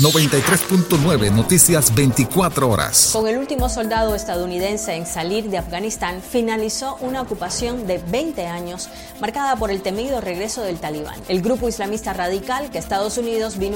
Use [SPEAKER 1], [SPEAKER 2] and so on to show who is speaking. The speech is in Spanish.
[SPEAKER 1] 93.9 Noticias 24 horas.
[SPEAKER 2] Con el último soldado estadounidense en salir de Afganistán, finalizó una ocupación de 20 años marcada por el temido regreso del Talibán, el grupo islamista radical que Estados Unidos vino